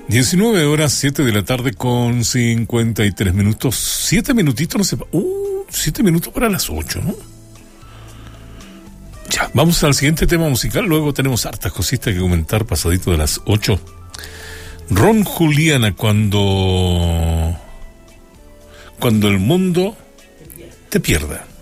19 horas, 7 de la tarde con 53 minutos. 7 minutitos, no sé. 7 minutos para las 8, ¿no? Ya, vamos al siguiente tema musical. Luego tenemos hartas cositas que comentar pasadito de las 8. Ron Juliana, cuando el mundo te pierda.